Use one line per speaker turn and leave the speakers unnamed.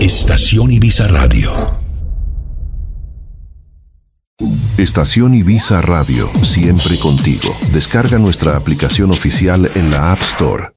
Estación Ibiza Radio.
Estación Ibiza Radio, siempre contigo. Descarga nuestra aplicación oficial en la App Store